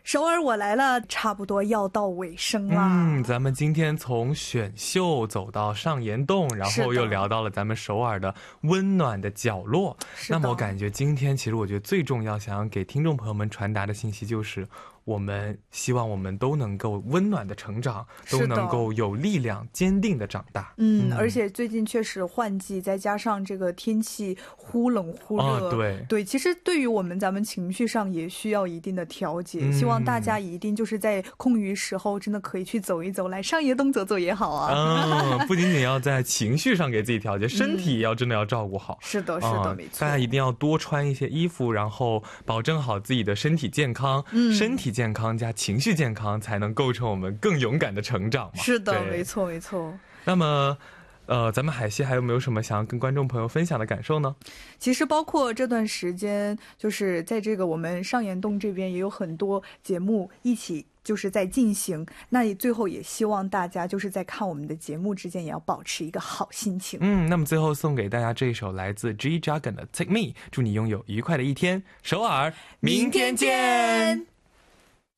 首尔我来了差不多要到尾声啦。 咱们今天从选秀走到上岩洞，然后又聊到了咱们首尔的温暖的角落。那么我感觉今天其实我觉得最重要想要给听众朋友们传达的信息就是我们希望我们都能够温暖的成长，都能够有力量坚定的长大。 而且最近确实换季，再加上这个天气忽冷忽热，对，其实对于咱们情绪上也需要一定的调节。希望大家一定就是在空余时候真的可以去走一走，来上野洞走走也好啊。 不仅仅要在情绪上给自己调节，身体也要真的要照顾好。 是的，是的，没错。 大家一定要多穿一些衣服，然后保证好自己的身体健康。身体健康加情绪健康，才能构成我们更勇敢的成长嘛。 是的，没错没错。 那么咱们海西还有没有什么想要跟观众朋友分享的感受呢？ 其实包括这段时间，就是在这个我们上岩洞这边也有很多节目一起就是在进行，那最后也希望大家就是在看我们的节目之间也要保持一个好心情。 那么最后送给大家这一首来自 G Dragon 的 Take Me， 祝你拥有愉快的一天。首尔，明天见。